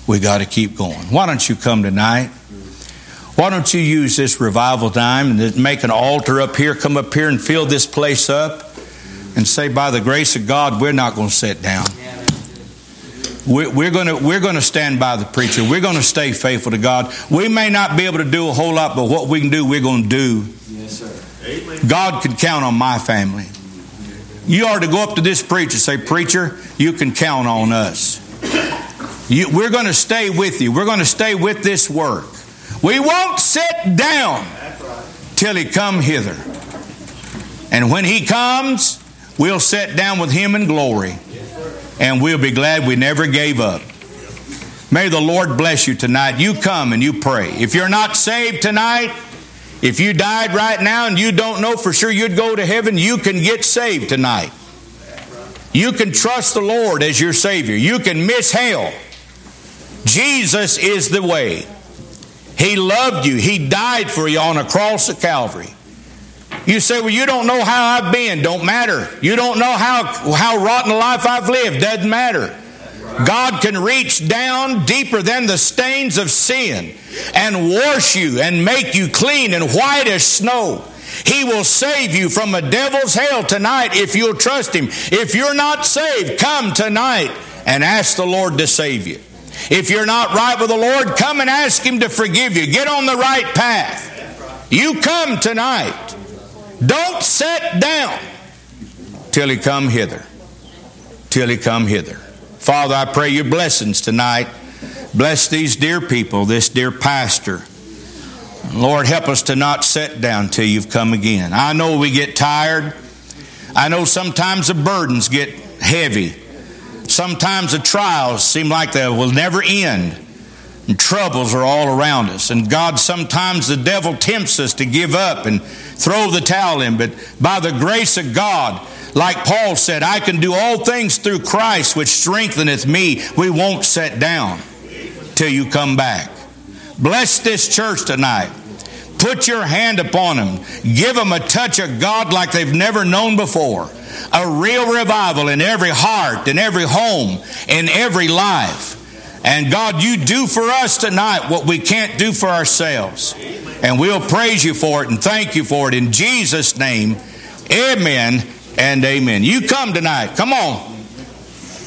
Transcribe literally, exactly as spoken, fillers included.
we got to keep going. Why don't you come tonight? Why don't you use this revival time and make an altar up here, come up here and fill this place up and say, by the grace of God, we're not going to sit down. We're going to, we're going to stand by the preacher. We're going to stay faithful to God. We may not be able to do a whole lot, but what we can do, we're going to do. Yes, sir. God can count on my family. You are to go up to this preacher and say, preacher, you can count on us. You, we're going to stay with you. We're going to stay with this work. We won't sit down till He come hither. And when He comes, we'll sit down with Him in glory. And we'll be glad we never gave up. May the Lord bless you tonight. You come and you pray. If you're not saved tonight, if you died right now and you don't know for sure you'd go to heaven, you can get saved tonight. You can trust the Lord as your Savior. You can miss hell. Jesus is the way. He loved you. He died for you on a cross of Calvary. You say, well, you don't know how I've been. Don't matter. You don't know how, how rotten a life I've lived. Doesn't matter. God can reach down deeper than the stains of sin and wash you and make you clean and white as snow. He will save you from a devil's hell tonight if you'll trust Him. If you're not saved, come tonight and ask the Lord to save you. If you're not right with the Lord, come and ask Him to forgive you. Get on the right path. You come tonight. Don't sit down till He come hither. Till He come hither. Father, I pray your blessings tonight. Bless these dear people, this dear pastor. Lord, help us to not sit down till you've come again. I know we get tired. I know sometimes the burdens get heavy. Sometimes the trials seem like they will never end. And troubles are all around us. And God, sometimes the devil tempts us to give up and throw the towel in. But by the grace of God, like Paul said, I can do all things through Christ which strengtheneth me. We won't sit down till you come back. Bless this church tonight. Put your hand upon them. Give them a touch of God like they've never known before. A real revival in every heart, in every home, in every life. And God, you do for us tonight what we can't do for ourselves. And we'll praise you for it and thank you for it in Jesus' name. Amen and amen. You come tonight. Come on.